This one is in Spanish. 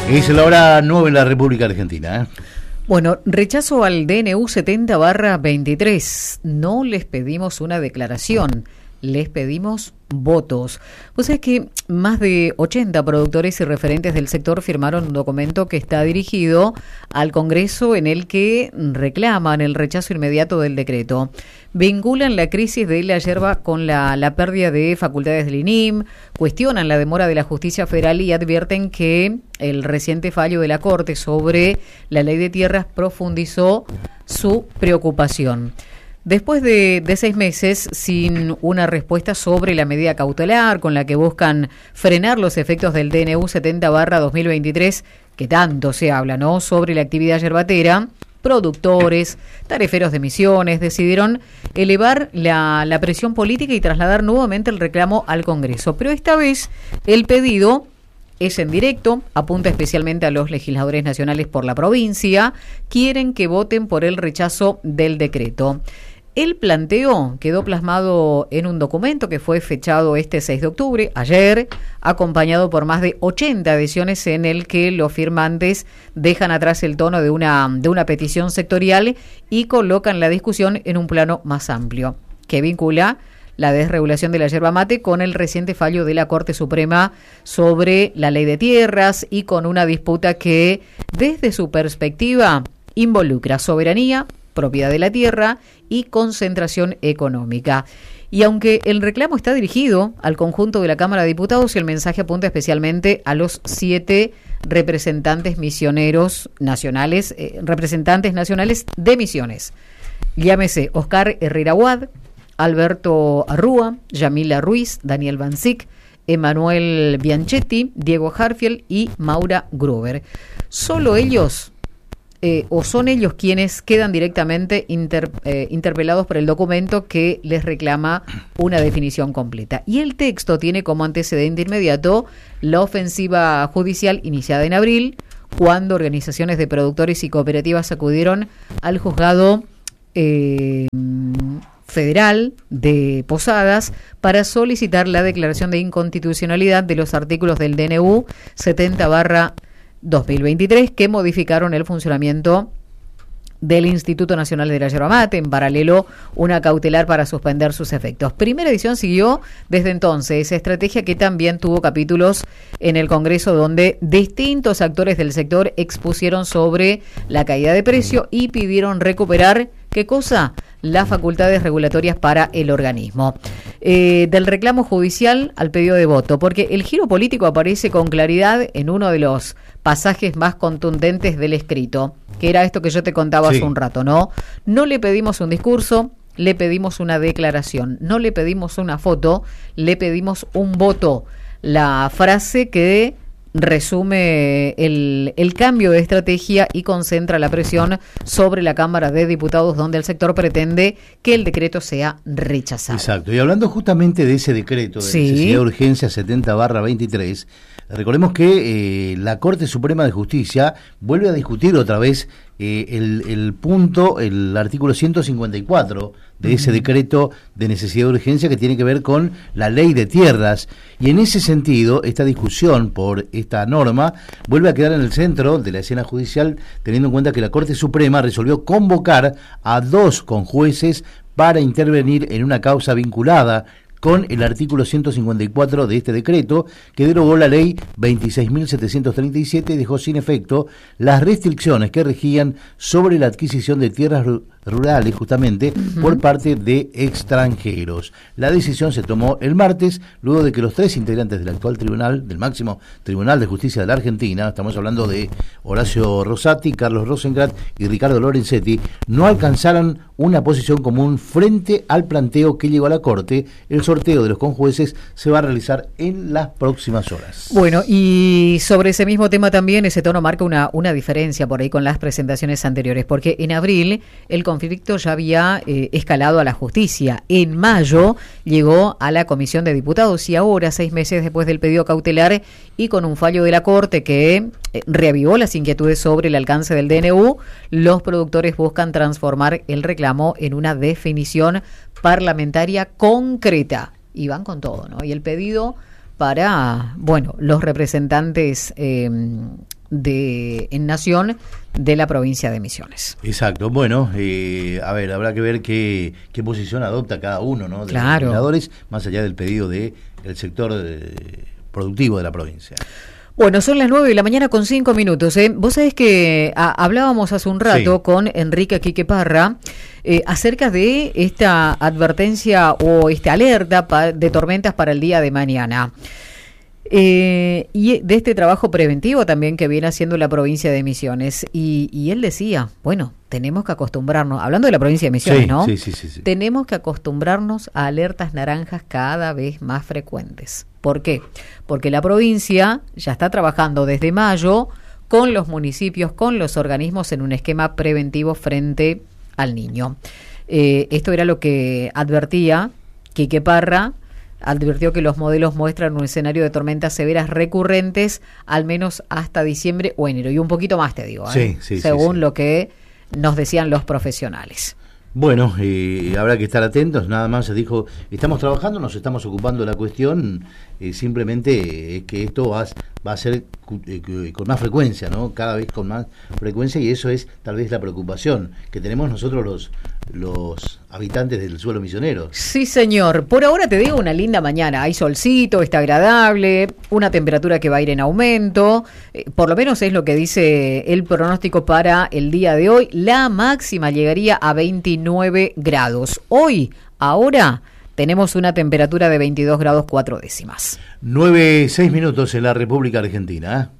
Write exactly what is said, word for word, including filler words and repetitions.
Es la hora nueve en la República Argentina, ¿eh? Bueno, rechazo al D N U setenta barra veintitrés. No les pedimos una declaración, les pedimos votos. Pues es que más de ochenta productores y referentes del sector firmaron un documento que está dirigido al Congreso en el que reclaman el rechazo inmediato del decreto. Vinculan la crisis de la yerba con la, la pérdida de facultades del I N I M, cuestionan la demora de la justicia federal y advierten que el reciente fallo de la Corte sobre la ley de tierras profundizó su preocupación. Después de, de seis meses sin una respuesta sobre la medida cautelar con la que buscan frenar los efectos del D N U setenta barra dos mil veintitrés, que tanto se habla, ¿no?, sobre la actividad yerbatera, productores, tariferos de Misiones decidieron elevar la, la presión política y trasladar nuevamente el reclamo al Congreso. Pero esta vez el pedido es en directo, apunta especialmente a los legisladores nacionales por la provincia, quieren que voten por el rechazo del decreto. El planteo quedó plasmado en un documento que fue fechado este seis de octubre, ayer, acompañado por más de ochenta adhesiones en el que los firmantes dejan atrás el tono de una, de una petición sectorial y colocan la discusión en un plano más amplio, que vincula la desregulación de la yerba mate con el reciente fallo de la Corte Suprema sobre la ley de tierras y con una disputa que, desde su perspectiva, involucra soberanía, propiedad de la tierra y concentración económica. Y aunque el reclamo está dirigido al conjunto de la Cámara de Diputados, el mensaje apunta especialmente a los siete representantes misioneros nacionales, eh, representantes nacionales de Misiones. Llámese Oscar Herrera Wad, Alberto Arrúa, Yamila Ruiz, Daniel Bancic, Emanuel Bianchetti, Diego Harfield y Maura Gruber. Solo ellos Eh, o son ellos quienes quedan directamente inter, eh, interpelados por el documento que les reclama una definición completa. Y el texto tiene como antecedente inmediato la ofensiva judicial iniciada en abril, cuando organizaciones de productores y cooperativas acudieron al juzgado eh, federal de Posadas para solicitar la declaración de inconstitucionalidad de los artículos del D N U setenta barra dos mil veintitrés que modificaron el funcionamiento del Instituto Nacional de la Yerba Mate, en paralelo una cautelar para suspender sus efectos. Primera Edición siguió desde entonces esa estrategia que también tuvo capítulos en el Congreso donde distintos actores del sector expusieron sobre la caída de precio y pidieron recuperar, ¿qué cosa?, las facultades regulatorias para el organismo. Eh, del reclamo judicial al pedido de voto, porque el giro político aparece con claridad en uno de los pasajes más contundentes del escrito, que era esto que yo te contaba sí. hace un rato, ¿no? No le pedimos un discurso, le pedimos una declaración, no le pedimos una foto, le pedimos un voto. La frase que resume el, el cambio de estrategia y concentra la presión sobre la Cámara de Diputados, donde el sector pretende que el decreto sea rechazado. Exacto, y hablando justamente de ese decreto de sí. necesidad de urgencia setenta barra veintitrés, recordemos que eh, la Corte Suprema de Justicia vuelve a discutir otra vez eh, el, el punto, el artículo ciento cincuenta y cuatro de ese uh-huh. decreto de necesidad de urgencia que tiene que ver con la ley de tierras, y en ese sentido esta discusión por esta norma vuelve a quedar en el centro de la escena judicial, teniendo en cuenta que la Corte Suprema resolvió convocar a dos conjueces para intervenir en una causa vinculada con el artículo ciento cincuenta y cuatro de este decreto, que derogó la ley veintiséis mil setecientos treinta y siete y dejó sin efecto las restricciones que regían sobre la adquisición de tierras rurales, justamente, uh-huh. por parte de extranjeros. La decisión se tomó el martes, luego de que los tres integrantes del actual tribunal, del máximo Tribunal de Justicia de la Argentina, estamos hablando de Horacio Rosati, Carlos Rosengrad y Ricardo Lorenzetti, no alcanzaran una posición común frente al planteo que llegó a la Corte. El sorteo de los conjueces se va a realizar en las próximas horas. Bueno, y sobre ese mismo tema también, ese tono marca una, una diferencia por ahí con las presentaciones anteriores, porque en abril el conflicto ya había eh, escalado a la justicia. En mayo llegó a la Comisión de Diputados y ahora, seis meses después del pedido cautelar y con un fallo de la Corte que eh, reavivó las inquietudes sobre el alcance del D N U, los productores buscan transformar el reclamo en una definición parlamentaria concreta. Y van con todo, ¿no? Y el pedido para, bueno, los representantes eh, de en Nación de la provincia de Misiones. Exacto. Bueno, eh, a ver, habrá que ver qué, qué posición adopta cada uno, ¿no? De claro. los legisladores, más allá del pedido del de sector eh, productivo de la provincia. Bueno, son las nueve de la mañana con cinco minutos. ¿eh? Vos sabés que a, hablábamos hace un rato sí. con Enrique Quique Parra eh, acerca de esta advertencia o esta alerta pa, de tormentas para el día de mañana. Eh, y de este trabajo preventivo también que viene haciendo la provincia de Misiones. Y, y él decía, bueno, tenemos que acostumbrarnos, hablando de la provincia de Misiones, sí, ¿no? Sí, sí, sí, sí. Tenemos que acostumbrarnos a alertas naranjas cada vez más frecuentes. ¿Por qué? Porque la provincia ya está trabajando desde mayo con los municipios, con los organismos en un esquema preventivo frente al niño. Eh, esto era lo que advertía Quique Parra. Advirtió que los modelos muestran un escenario de tormentas severas recurrentes al menos hasta diciembre o enero, y un poquito más, te digo, ¿eh? sí, sí, según sí, sí. lo que nos decían los profesionales. Bueno, eh, habrá que estar atentos, nada más se dijo, estamos trabajando, nos estamos ocupando de la cuestión, eh, simplemente es eh, que esto va, va a ser eh, con más frecuencia, ¿no? Cada vez con más frecuencia, y eso es tal vez la preocupación que tenemos nosotros los los habitantes del suelo misionero. Sí, señor. Por ahora te digo una linda mañana. Hay solcito, está agradable, una temperatura que va a ir en aumento. Eh, por lo menos es lo que dice el pronóstico para el día de hoy. La máxima llegaría a veintinueve grados. Hoy, ahora, tenemos una temperatura de veintidós grados cuatro décimas. Nueve, seis minutos en la República Argentina, ¿eh?